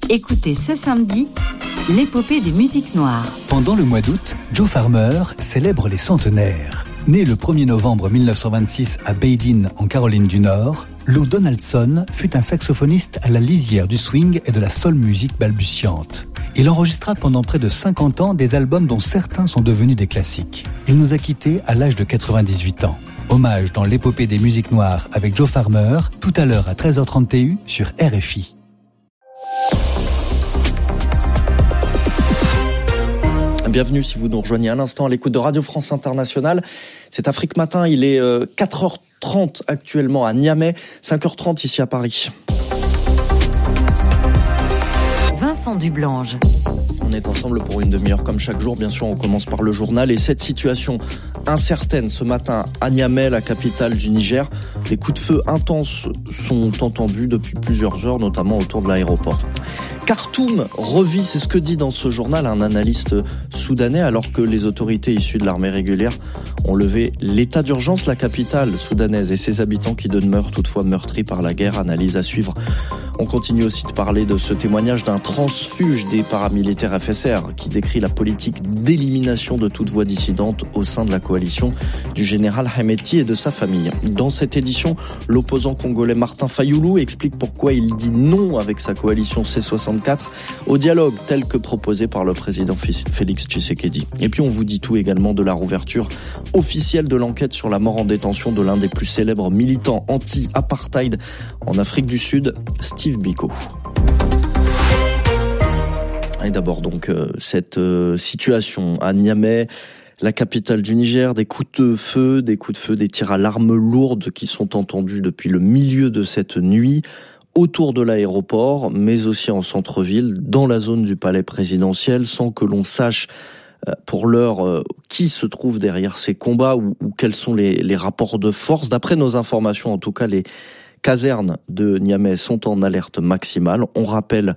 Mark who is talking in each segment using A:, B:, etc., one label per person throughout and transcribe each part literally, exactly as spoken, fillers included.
A: Écoutez ce samedi, l'épopée des musiques noires.
B: Pendant le mois d'août, Joe Farmer célèbre les centenaires. Né le premier novembre mille neuf cent vingt-six à Badin, en Caroline du Nord, Lou Donaldson fut un saxophoniste à la lisière du swing et de la soul music balbutiante. Il enregistra pendant près de cinquante ans des albums dont certains sont devenus des classiques. Il nous a quittés à l'âge de quatre-vingt-dix-huit ans. Hommage dans l'épopée des musiques noires avec Joe Farmer, tout à l'heure à treize heures trente T U sur R F I.
C: Bienvenue si vous nous rejoignez à l'instant à l'écoute de Radio France Internationale. C'est Afrique Matin, il est quatre heures trente actuellement à Niamey, cinq heures trente ici à Paris.
A: Vincent Dublange.
C: On est ensemble pour une demi-heure comme chaque jour. Bien sûr, on commence par le journal. Et cette situation incertaine ce matin à Niamey, la capitale du Niger, des coups de feu intenses sont entendus depuis plusieurs heures, notamment autour de l'aéroport. Khartoum revit, c'est ce que dit dans ce journal un analyste soudanais, alors que les autorités issues de l'armée régulière ont levé l'état d'urgence. La capitale soudanaise et ses habitants qui demeurent toutefois meurtris par la guerre. Analyse à suivre. On continue aussi de parler de ce témoignage d'un transfuge des paramilitaires F S R qui décrit la politique d'élimination de toute voix dissidente au sein de la coalition du général Hemeti et de sa famille. Dans cette édition, l'opposant congolais Martin Fayoulou explique pourquoi il dit non avec sa coalition C soixante-quatre au dialogue tel que proposé par le président Félix Tshisekedi. Et puis on vous dit tout également de la rouverture officielle de l'enquête sur la mort en détention de l'un des plus célèbres militants anti-apartheid en Afrique du Sud, Steve Biko. Et d'abord donc euh, cette euh, situation à Niamey, la capitale du Niger, des coups de feu, des coups de feu, des tirs à l'arme lourde qui sont entendus depuis le milieu de cette nuit autour de l'aéroport, mais aussi en centre-ville, dans la zone du palais présidentiel, sans que l'on sache euh, pour l'heure euh, qui se trouve derrière ces combats ou, ou quels sont les, les rapports de force. D'après nos informations, en tout cas, les casernes de Niamey sont en alerte maximale. On rappelle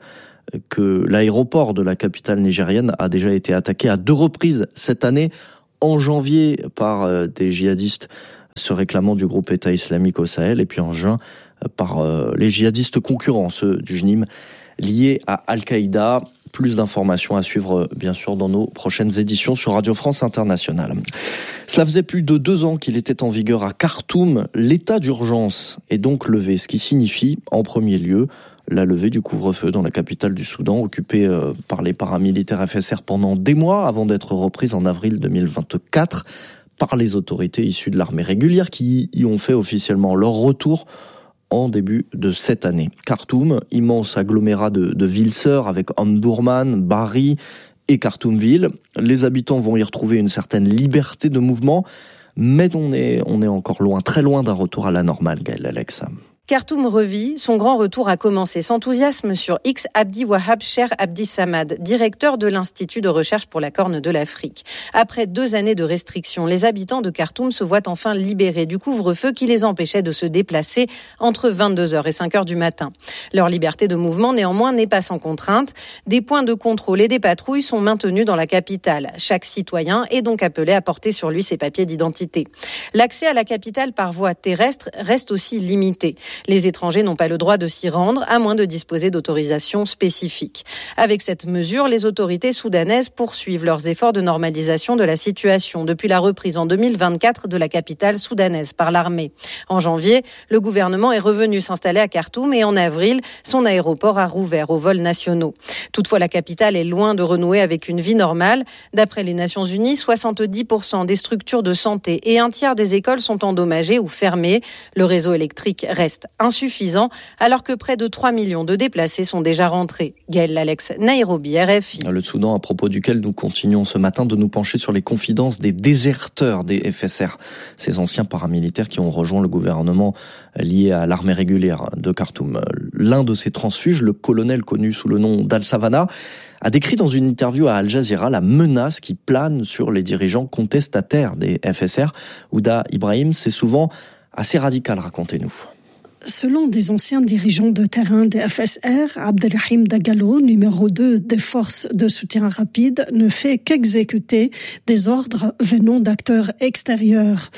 C: que l'aéroport de la capitale nigérienne a déjà été attaqué à deux reprises cette année, en janvier par des djihadistes se réclamant du groupe État islamique au Sahel, et puis en juin par les djihadistes concurrents, ceux du J N I M, liés à Al-Qaïda. Plus d'informations à suivre, bien sûr, dans nos prochaines éditions sur Radio France Internationale. Cela faisait plus de deux ans qu'il était en vigueur à Khartoum. L'état d'urgence est donc levé, ce qui signifie, en premier lieu, la levée du couvre-feu dans la capitale du Soudan, occupée par les paramilitaires F S R pendant des mois, avant d'être reprise en avril deux mille vingt-quatre par les autorités issues de l'armée régulière qui y ont fait officiellement leur retour en début de cette année. Khartoum, immense agglomérat de, de villes sœurs avec Omdurman, Bari et Khartoumville. Les habitants vont y retrouver une certaine liberté de mouvement, mais on est, on est encore loin, très loin d'un retour à la normale, Gaël Alexa.
D: Khartoum revit, son grand retour a commencé. S'enthousiasme sur X Abdi Wahab Cher Abdi Samad, directeur de l'Institut de recherche pour la Corne de l'Afrique. Après deux années de restrictions, les habitants de Khartoum se voient enfin libérés du couvre-feu qui les empêchait de se déplacer entre vingt-deux heures et cinq heures du matin. Leur liberté de mouvement, néanmoins, n'est pas sans contrainte. Des points de contrôle et des patrouilles sont maintenus dans la capitale. Chaque citoyen est donc appelé à porter sur lui ses papiers d'identité. L'accès à la capitale par voie terrestre reste aussi limité. Les étrangers n'ont pas le droit de s'y rendre, à moins de disposer d'autorisations spécifiques. Avec cette mesure, les autorités soudanaises poursuivent leurs efforts de normalisation de la situation depuis la reprise en deux mille vingt-quatre de la capitale soudanaise par l'armée. En janvier, le gouvernement est revenu s'installer à Khartoum et en avril, son aéroport a rouvert aux vols nationaux. Toutefois, la capitale est loin de renouer avec une vie normale. D'après les Nations Unies, soixante-dix pour cent des structures de santé et un tiers des écoles sont endommagées ou fermées. Le réseau électrique reste insuffisant, alors que près de trois millions de déplacés sont déjà rentrés. Gaël Alex, Nairobi, R F I.
C: Le Soudan, à propos duquel nous continuons ce matin de nous pencher sur les confidences des déserteurs des F S R, ces anciens paramilitaires qui ont rejoint le gouvernement lié à l'armée régulière de Khartoum. L'un de ces transfuges, le colonel connu sous le nom d'Al-Savana, a décrit dans une interview à Al Jazeera la menace qui plane sur les dirigeants contestataires des F S R. Ouda Ibrahim, c'est souvent assez radical, racontez-nous.
E: Selon des anciens dirigeants de terrain des F S R, Abdelrahim Dagalo, numéro deux des forces de soutien rapide, ne fait qu'exécuter des ordres venant d'acteurs extérieurs.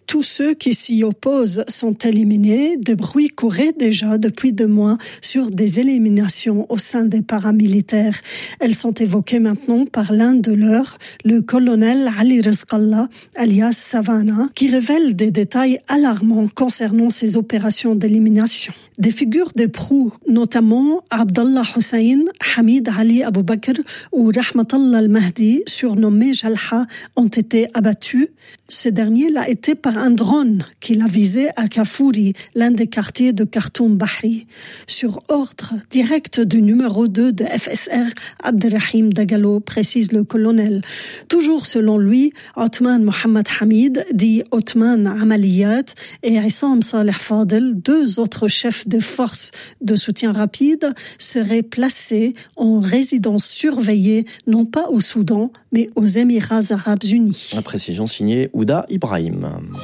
E: Tous ceux qui s'y opposent sont éliminés. Des bruits couraient déjà depuis deux mois sur des éliminations au sein des paramilitaires. Elles sont évoquées maintenant par l'un de leurs, le colonel Ali Rizqallah, alias Savannah, qui révèle des détails alarmants concernant ces opérations d'élimination. Des figures de proue, notamment Abdallah Hussein, Hamid Ali Abou Bakr ou Rahmatallah al-Mahdi, surnommé Jalha, ont été abattus. Ce dernier l'a été par un drone qui l'a visé à Kafuri, l'un des quartiers de Khartoum Bahri, sur ordre direct du numéro deux de F S R, Abderrahim Dagalo, précise le colonel. Toujours selon lui, Othman Mohamed Hamid, dit Othman Amaliyat, et Issam Saleh Fadel, deux autres chefs de forces de soutien rapide, seraient placés en résidence surveillée, non pas au Soudan, mais aux Émirats Arabes Unis.
C: La précision signée Ouda Ibrahim.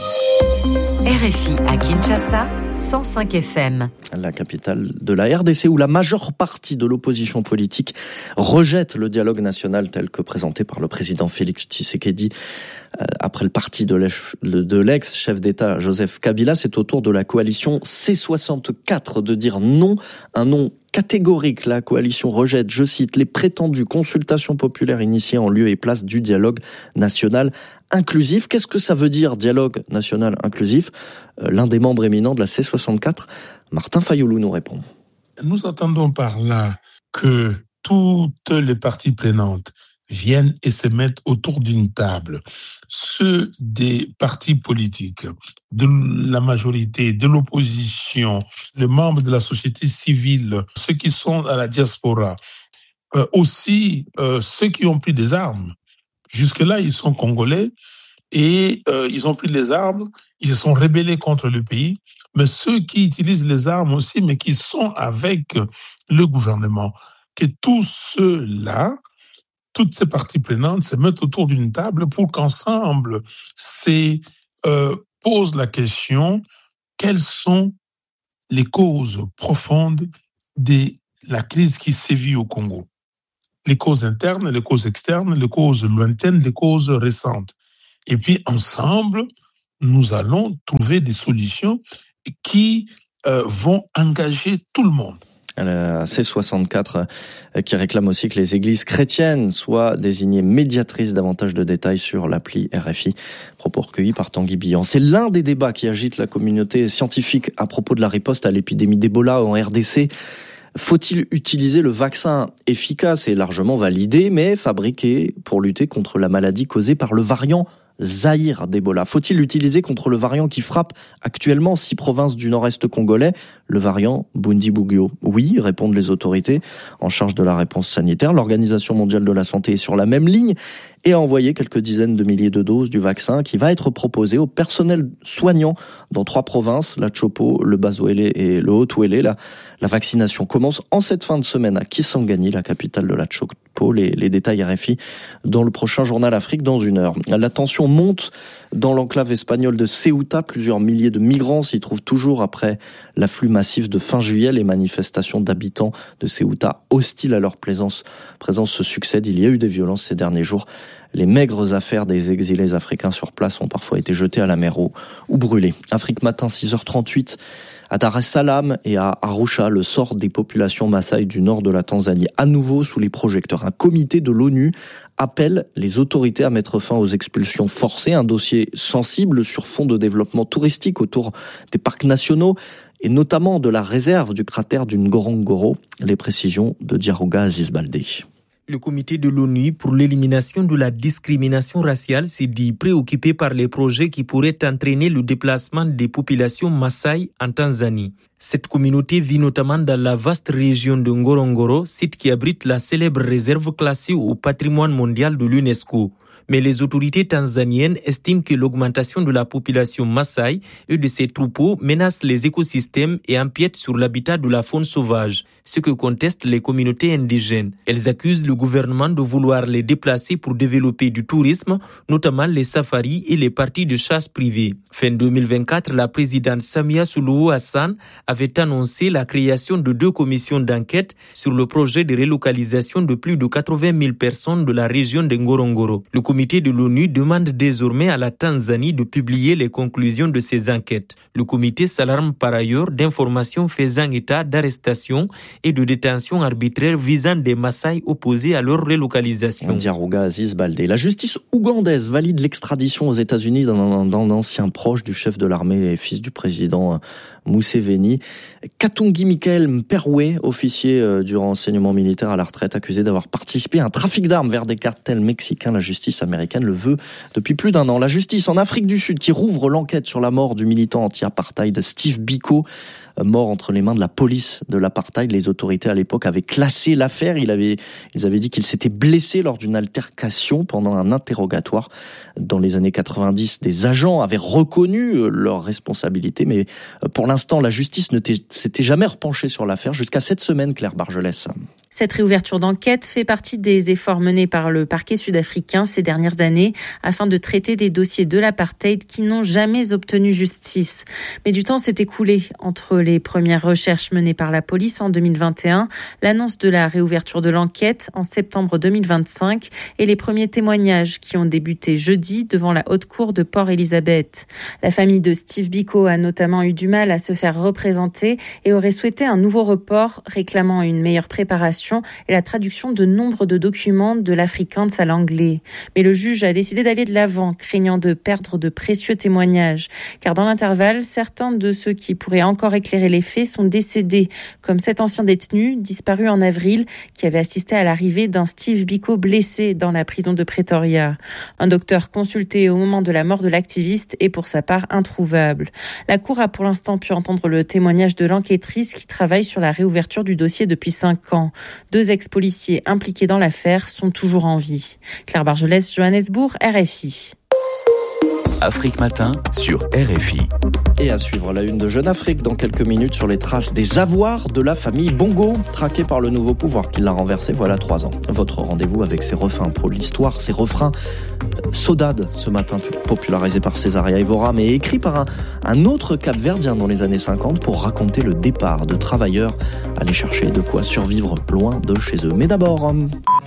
A: R F I à Kinshasa, cent cinq F M.
C: La capitale de la R D C, où la majeure partie de l'opposition politique rejette le dialogue national tel que présenté par le président Félix Tshisekedi après le parti de l'ex-chef d'État Joseph Kabila. C'est au tour de la coalition C soixante-quatre de dire non, un non catégorique. La coalition rejette, je cite, les prétendues consultations populaires initiées en lieu et place du dialogue national inclusif. Qu'est-ce que ça veut dire, dialogue national inclusif ? L'un des membres éminents de la C soixante-quatre, Martin Fayoulou, nous répond.
F: Nous entendons par là que toutes les parties prenantes viennent et se mettent autour d'une table. Ceux des partis politiques, de la majorité, de l'opposition, les membres de la société civile, ceux qui sont à la diaspora, euh, aussi euh, ceux qui ont pris des armes. Jusque-là, ils sont congolais et euh, ils ont pris des armes, ils se sont rebellés contre le pays, mais ceux qui utilisent les armes aussi, mais qui sont avec le gouvernement, que tous ceux-là, toutes ces parties prenantes se mettent autour d'une table pour qu'ensemble se euh, posent la question, quelles sont les causes profondes de la crise qui sévit au Congo? Les causes internes, les causes externes, les causes lointaines, les causes récentes. Et puis ensemble, nous allons trouver des solutions qui euh, vont engager tout le monde.
C: La C soixante-quatre qui réclame aussi que les églises chrétiennes soient désignées médiatrices. Davantage de détails sur l'appli R F I. Propos recueillis par Tanguy Billan. C'est l'un des débats qui agite la communauté scientifique à propos de la riposte à l'épidémie d'Ebola en R D C. Faut-il utiliser le vaccin efficace et largement validé, mais fabriqué pour lutter contre la maladie causée par le variant Zaïre d'Ebola? Faut-il l'utiliser contre le variant qui frappe actuellement six provinces du nord-est congolais, le variant Bundibugyo? Oui, répondent les autorités en charge de la réponse sanitaire. L'Organisation mondiale de la santé est sur la même ligne et a envoyé quelques dizaines de milliers de doses du vaccin qui va être proposé au personnel soignant dans trois provinces, la Chopo, le Bas-Ouélé et le Haut-Ouélé. La, la vaccination commence en cette fin de semaine à Kisangani, la capitale de la Chopo. Les, les détails R F I dans le prochain journal Afrique dans une heure. La tension monte dans l'enclave espagnole de Ceuta. Plusieurs milliers de migrants s'y trouvent toujours après l'afflux massif de fin juillet. Les manifestations d'habitants de Ceuta hostiles à leur présence, présence se succèdent. Il y a eu des violences ces derniers jours. Les maigres affaires des exilés africains sur place ont parfois été jetées à la mer ou, ou brûlées. Afrique Matin, six heures trente-huit. À Dar es Salaam et à Arusha, le sort des populations Maasai du nord de la Tanzanie, à nouveau sous les projecteurs. Un comité de l'ONU appelle les autorités à mettre fin aux expulsions forcées, un dossier sensible sur fond de développement touristique autour des parcs nationaux et notamment de la réserve du cratère du Ngorongoro. Les précisions de Diarouga Aziz Baldé.
G: Le comité de l'ONU pour l'élimination de la discrimination raciale s'est dit préoccupé par les projets qui pourraient entraîner le déplacement des populations Maasai en Tanzanie. Cette communauté vit notamment dans la vaste région de Ngorongoro, site qui abrite la célèbre réserve classée au patrimoine mondial de l'UNESCO. Mais les autorités tanzaniennes estiment que l'augmentation de la population Maasai et de ses troupeaux menace les écosystèmes et empiète sur l'habitat de la faune sauvage. ce que contestent les communautés indigènes. Elles accusent le gouvernement de vouloir les déplacer pour développer du tourisme, notamment les safaris et les parties de chasse privées. Fin deux mille vingt-quatre, la présidente Samia Suluhu Hassan avait annoncé la création de deux commissions d'enquête sur le projet de relocalisation de plus de quatre-vingt mille personnes de la région de Ngorongoro. Le comité de l'ONU demande désormais à la Tanzanie de publier les conclusions de ces enquêtes. Le comité s'alarme par ailleurs d'informations faisant état d'arrestations et de détentions arbitraires visant des Maasai opposés à leur relocalisation.
C: Diarouga Aziz Baldé. La justice ougandaise valide l'extradition aux États-Unis d'un, d'un ancien proche du chef de l'armée et fils du président Museveni. Katungi Michael Mperwe, officier du renseignement militaire à la retraite, accusé d'avoir participé à un trafic d'armes vers des cartels mexicains. La justice américaine le veut depuis plus d'un an. La justice en Afrique du Sud qui rouvre l'enquête sur la mort du militant anti-apartheid Steve Biko, mort entre les mains de la police de l'apartheid. Les autorités à l'époque avaient classé l'affaire. Ils avaient, ils avaient dit qu'il s'était blessé lors d'une altercation pendant un interrogatoire. Dans les années quatre-vingt-dix, des agents avaient reconnu leur responsabilité, mais pour l'instant, la justice ne s'était jamais repenchée sur l'affaire jusqu'à cette semaine, Claire Bargelès.
H: Cette réouverture d'enquête fait partie des efforts menés par le parquet sud-africain ces dernières années afin de traiter des dossiers de l'apartheid qui n'ont jamais obtenu justice. Mais du temps s'est écoulé entre les premières recherches menées par la police en deux mille vingt et un, l'annonce de la réouverture de l'enquête en septembre deux mille vingt-cinq et les premiers témoignages qui ont débuté jeudi devant la haute cour de Port Elizabeth. La famille de Steve Biko a notamment eu du mal à se faire représenter et aurait souhaité un nouveau report réclamant une meilleure préparation et la traduction de nombre de documents de l'afrikaans à l'anglais. Mais le juge a décidé d'aller de l'avant, craignant de perdre de précieux témoignages. Car dans l'intervalle, certains de ceux qui pourraient encore éclairer les faits sont décédés, comme cet ancien détenu, disparu en avril, qui avait assisté à l'arrivée d'un Steve Biko blessé dans la prison de Pretoria. Un docteur consulté au moment de la mort de l'activiste est pour sa part introuvable. La Cour a pour l'instant pu entendre le témoignage de l'enquêtrice qui travaille sur la réouverture du dossier depuis cinq ans. Deux ex-policiers impliqués dans l'affaire sont toujours en vie. Claire Bargelès, Johannesburg, R F I.
I: Afrique Matin sur R F I.
C: Et à suivre la une de Jeune Afrique dans quelques minutes sur les traces des avoirs de la famille Bongo, traquée par le nouveau pouvoir qui l'a renversé voilà trois ans. Votre rendez-vous avec ses refrains pour l'histoire, ses refrains Sodade ce matin, popularisé par Césaria Evora, mais écrit par un, un autre Cap-Verdien dans les années cinquante pour raconter le départ de travailleurs aller chercher de quoi survivre loin de chez eux. Mais d'abord...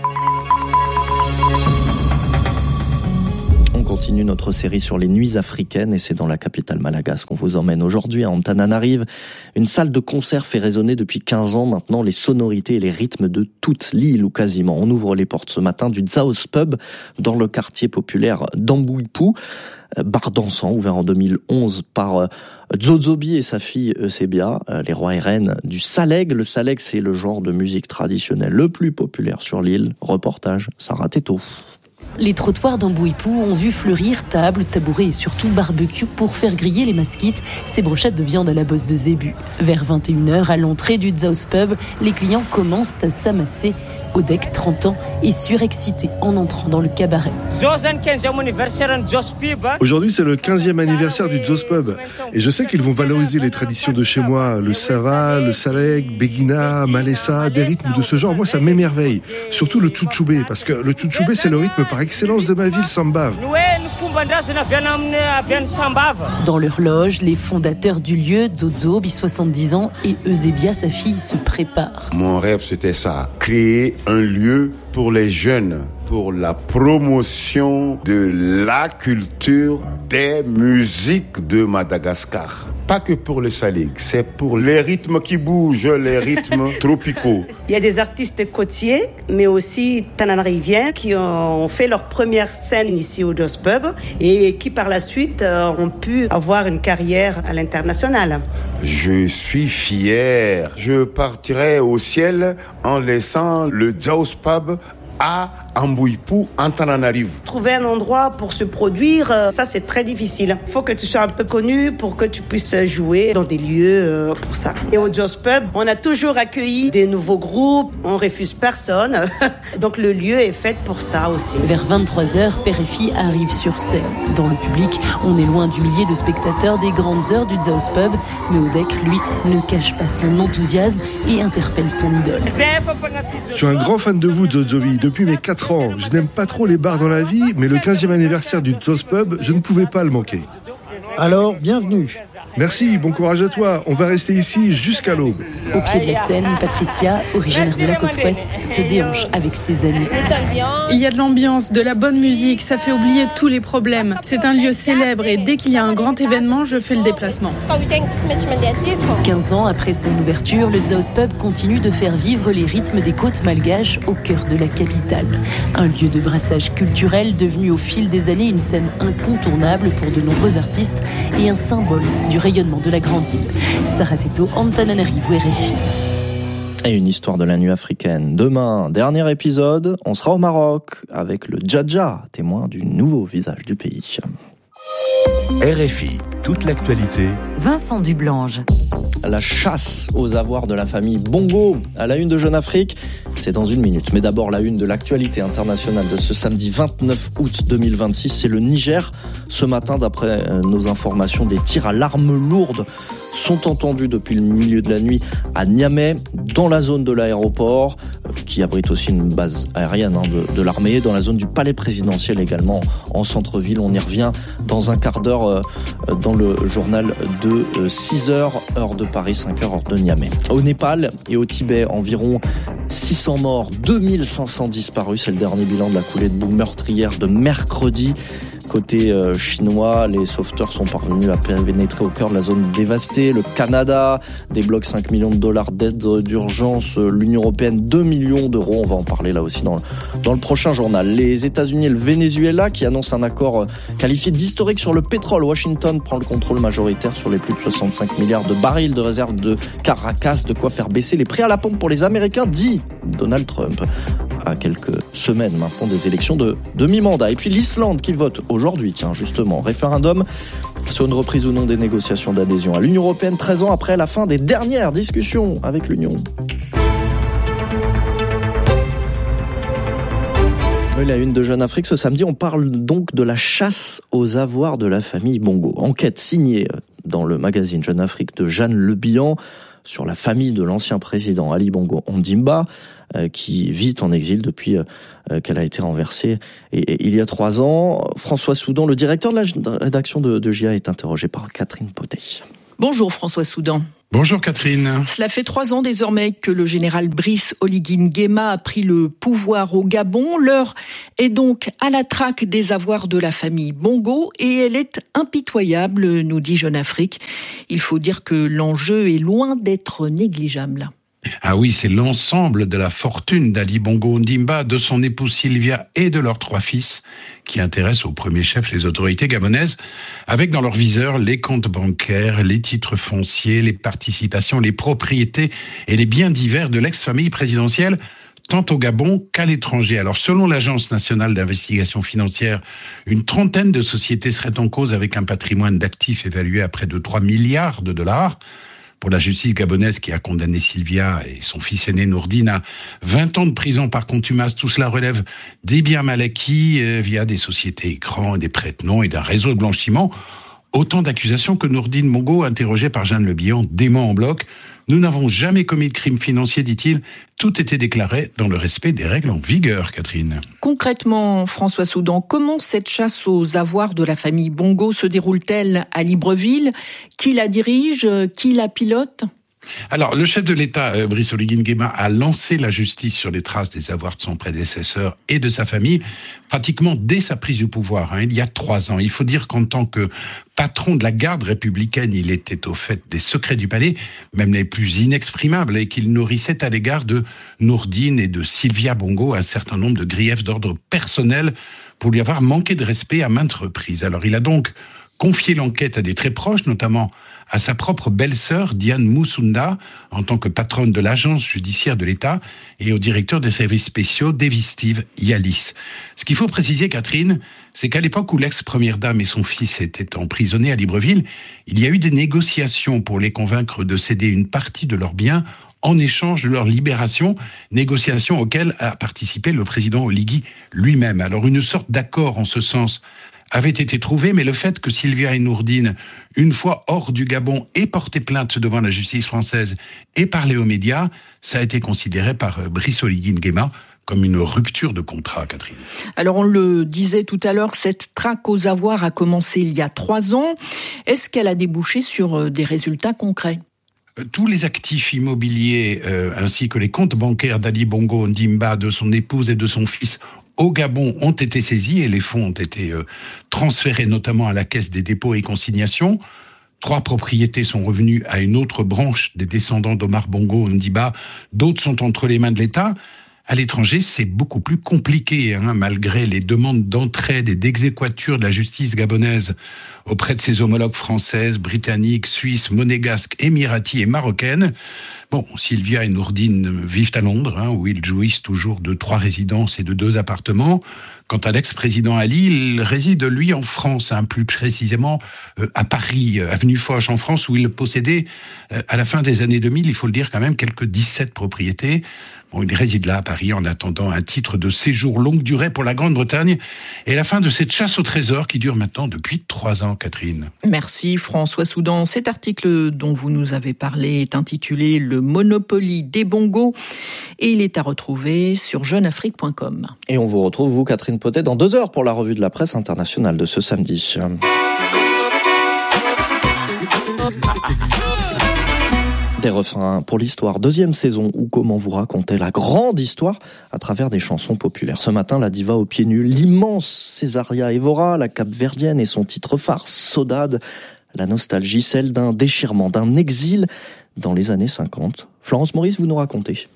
C: On continue notre série sur les nuits africaines et c'est dans la capitale malagasy qu'on vous emmène aujourd'hui à Antananarive. Une salle de concert fait résonner depuis quinze ans maintenant les sonorités et les rythmes de toute l'île ou quasiment. On ouvre les portes ce matin du Dzaos Pub dans le quartier populaire d'Amboipou. Bar dansant ouvert en deux mille onze par Zozobi et sa fille Eusebia, les rois et reines du Saleg. Le Saleg, c'est le genre de musique traditionnelle le plus populaire sur l'île. Reportage Sarah Teto.
J: Les trottoirs d'Amboipou ont vu fleurir tables, tabourets et surtout barbecue pour faire griller les masquites, ces brochettes de viande à la bosse de zébu. Vers vingt et une heures, à l'entrée du Dzaos Pub, les clients commencent à s'amasser. Odek, trente ans, est surexcité en entrant dans le cabaret.
K: Aujourd'hui, c'est le quinzième anniversaire du Dzaos Pub. Et je sais qu'ils vont valoriser les traditions de chez moi. Le Sava, le Saleg, Begina, Malessa, des rythmes de ce genre. Moi, ça m'émerveille. Surtout le Tchouchoubé, parce que le Tchouchoubé, c'est le rythme par excellence de ma ville, Sambave.
J: Dans leur loge, les fondateurs du lieu, Zozo, soixante-dix ans, et Eusebia, sa fille, se préparent.
L: Mon rêve, c'était ça. Créer un lieu pour les jeunes, pour la promotion de la culture des musiques de Madagascar. Pas que pour le Salig, c'est pour les rythmes qui bougent, les rythmes tropicaux.
M: Il y a des artistes côtiers, mais aussi tananariviens qui ont fait leur première scène ici au Dzaos Pub et qui par la suite ont pu avoir une carrière à l'international.
L: Je suis fier. Je partirai au ciel en laissant le Dzaos Pub à Amboipou, Antananarivo.
M: Trouver un endroit pour se produire, ça c'est très difficile. Il faut que tu sois un peu connu pour que tu puisses jouer dans des lieux pour ça. Et au Joss Pub, on a toujours accueilli des nouveaux groupes, on refuse personne. Donc le lieu est fait pour ça aussi.
J: Vers vingt-trois heures, Père et Fille arrivent sur scène. Dans le public, on est loin du millier de spectateurs des grandes heures du Zoos Pub, mais Odek, lui, ne cache pas son enthousiasme et interpelle son idole.
K: Je suis un grand fan de vous, Zozobi, depuis mes quatre ans. Je n'aime pas trop les bars dans la vie, mais le quinzième anniversaire du Zoos Pub, je ne pouvais pas le manquer.
N: Alors, bienvenue.
K: Merci, bon courage à toi. On va rester ici jusqu'à l'aube.
J: Au pied de la scène, Patricia, originaire de la côte ouest, se déhanche avec ses amis.
O: Il y a de l'ambiance, de la bonne musique, ça fait oublier tous les problèmes. C'est un lieu célèbre et dès qu'il y a un grand événement, je fais le déplacement.
J: quinze ans après son ouverture, le Zoos Pub continue de faire vivre les rythmes des côtes malgaches au cœur de la capitale. Un lieu de brassage culturel devenu au fil des années une scène incontournable pour de nombreux artistes et un symbole du rayonnement de la grande île. Sarah Teto, Antananarivo, R F I.
C: Et une histoire de la nuit africaine. Demain, dernier épisode, on sera au Maroc avec le Djadja, témoin du nouveau visage du pays.
I: R F I, toute l'actualité.
A: Vincent Dublange.
C: La chasse aux avoirs de la famille Bongo à la une de Jeune Afrique, c'est dans une minute. Mais d'abord, la une de l'actualité internationale de ce samedi vingt-neuf août deux mille vingt-six, c'est le Niger. Ce matin, d'après nos informations, des tirs à l'arme lourde sont entendus depuis le milieu de la nuit à Niamey, dans la zone de l'aéroport, qui abrite aussi une base aérienne hein, de, de l'armée, dans la zone du palais présidentiel également, en centre-ville. On y revient dans un quart d'heure euh, dans le journal de euh, six heures, heure de Paris, cinq heures, heure de Niamey. Au Népal et au Tibet, environ six cents morts, deux mille cinq cents disparus. C'est le dernier bilan de la coulée de boue meurtrière de mercredi. Côté euh, chinois, les sauveteurs sont parvenus à pénétrer au cœur de la zone dévastée. Le Canada débloque cinq millions de dollars d'aide d'urgence. L'Union européenne, deux millions d'euros. On va en parler là aussi dans, dans le prochain journal. Les États-Unis et le Venezuela qui annoncent un accord qualifié d'historique sur le pétrole. Washington prend le contrôle majoritaire sur les plus de soixante-cinq milliards de barils de réserve de Caracas. De quoi faire baisser les prix à la pompe pour les Américains, dit Donald Trump. À quelques semaines maintenant des élections de, de mi-mandat. Et puis l'Islande qui vote aujourd'hui, tiens justement, référendum sur une reprise ou non des négociations d'adhésion à l'Union européenne, treize ans après la fin des dernières discussions avec l'Union. La une de Jeune Afrique ce samedi, on parle donc de la chasse aux avoirs de la famille Bongo. Enquête signée dans le magazine Jeune Afrique de Jeanne Le Bihan sur la famille de l'ancien président Ali Bongo Ondimba, euh, qui vit en exil depuis euh, qu'elle a été renversée et, et, il y a trois ans. François Soudan, le directeur de la rédaction de, de J A, est interrogé par Catherine Potet.
P: Bonjour François Soudan.
Q: Bonjour Catherine.
P: Cela fait trois ans désormais que le général Brice Oligui Nguema a pris le pouvoir au Gabon. L'heure est donc à la traque des avoirs de la famille Bongo et elle est impitoyable, nous dit Jeune Afrique. Il faut dire que l'enjeu est loin d'être négligeable.
Q: Ah oui, c'est l'ensemble de la fortune d'Ali Bongo Ondimba, de son épouse Sylvia et de leurs trois fils qui intéresse au premier chef les autorités gabonaises, avec dans leur viseur les comptes bancaires, les titres fonciers, les participations, les propriétés et les biens divers de l'ex-famille présidentielle, tant au Gabon qu'à l'étranger. Alors, selon l'Agence nationale d'investigation financière, une trentaine de sociétés seraient en cause avec un patrimoine d'actifs évalué à près de trois milliards de dollars. Pour la justice gabonaise qui a condamné Sylvia et son fils aîné Nourdine à vingt ans de prison par contumace, tout cela relève des biens mal acquis euh, via des sociétés écrans, des prête-noms et d'un réseau de blanchiment. Autant d'accusations que Nourdine Bongo, interrogé par Jeanne Le Bihan, dément en bloc. Nous n'avons jamais commis de crime financier, dit-il. Tout était déclaré dans le respect des règles en vigueur, Catherine.
P: Concrètement, François Soudan, comment cette chasse aux avoirs de la famille Bongo se déroule-t-elle à Libreville ? Qui la dirige ? Qui la pilote ?
Q: Alors, le chef de l'État, euh, Brice Oligui Nguema, a lancé la justice sur les traces des avoirs de son prédécesseur et de sa famille, pratiquement dès sa prise du pouvoir, hein, il y a trois ans. Il faut dire qu'en tant que patron de la garde républicaine, il était au fait des secrets du palais, même les plus inexprimables, et qu'il nourrissait à l'égard de Nourdine et de Sylvia Bongo un certain nombre de griefs d'ordre personnel pour lui avoir manqué de respect à maintes reprises. Alors, il a donc confié l'enquête à des très proches, notamment à sa propre belle-sœur, Diane Moussunda, en tant que patronne de l'agence judiciaire de l'État, et au directeur des services spéciaux, David Steve Yalis. Ce qu'il faut préciser, Catherine, c'est qu'à l'époque où l'ex-première dame et son fils étaient emprisonnés à Libreville, il y a eu des négociations pour les convaincre de céder une partie de leurs biens en échange de leur libération, négociations auxquelles a participé le président Oligui lui-même. Alors une sorte d'accord en ce sens avait été trouvé, mais le fait que Sylvia et Nourdine, une fois hors du Gabon, aient porté plainte devant la justice française et parlé aux médias, ça a été considéré par Brice Oligui Nguema comme une rupture de contrat, Catherine.
P: Alors on le disait tout à l'heure, cette traque aux avoirs a commencé il y a trois ans. Est-ce qu'elle a débouché sur des résultats concrets ?
Q: Tous les actifs immobiliers euh, ainsi que les comptes bancaires d'Ali Bongo Ondimba, de son épouse et de son fils au Gabon ont été saisis et les fonds ont été euh, transférés notamment à la Caisse des dépôts et consignations. Trois propriétés sont revenues à une autre branche des descendants d'Omar Bongo Ondimba. D'autres sont entre les mains de l'État. À l'étranger, c'est beaucoup plus compliqué, hein, malgré les demandes d'entraide et d'exéquature de la justice gabonaise auprès de ses homologues françaises, britanniques, suisses, monégasques, émiraties et marocaines. Bon, Sylvia et Nourdine vivent à Londres, hein, où ils jouissent toujours de trois résidences et de deux appartements. Quant à l'ex-président Ali, il réside, lui, en France, hein, plus précisément euh, à Paris, avenue Foch, en France, où il possédait, euh, à la fin des années deux mille, il faut le dire quand même, quelques dix-sept propriétés. Bon, il réside là, à Paris, en attendant un titre de séjour longue durée pour la Grande-Bretagne et la fin de cette chasse au trésor qui dure maintenant depuis trois ans, Catherine.
P: Merci François Soudan. Cet article dont vous nous avez parlé est intitulé « Le Monopoly des bongos » et il est à retrouver sur jeune afrique point com.
C: Et on vous retrouve, vous, Catherine Potet, dans deux heures pour la revue de la presse internationale de ce samedi. Des refrains pour l'histoire, deuxième saison, ou comment vous raconter la grande histoire à travers des chansons populaires. Ce matin, la diva aux pieds nus, l'immense Césaria Évora, la Cap-Verdienne et son titre phare, Saudade. La nostalgie, celle d'un déchirement, d'un exil dans les années cinquante. Florence Maurice, vous nous racontez.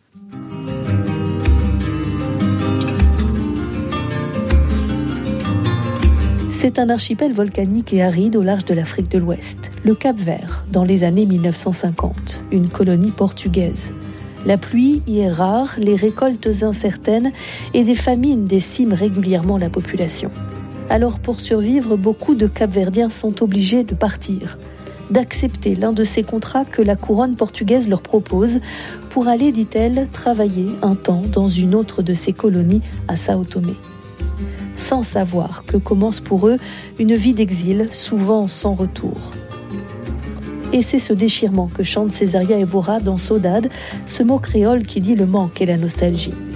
R: C'est un archipel volcanique et aride au large de l'Afrique de l'Ouest, le Cap-Vert, dans les années mille neuf cent cinquante, une colonie portugaise. La pluie y est rare, les récoltes incertaines et des famines déciment régulièrement la population. Alors pour survivre, beaucoup de Cap-Verdiens sont obligés de partir, d'accepter l'un de ces contrats que la couronne portugaise leur propose pour aller, dit-elle, travailler un temps dans une autre de ses colonies à Sao Tomé. Sans savoir que commence pour eux une vie d'exil, souvent sans retour. Et c'est ce déchirement que chante Césaria Évora dans Saudade, ce mot créole qui dit le manque et la nostalgie.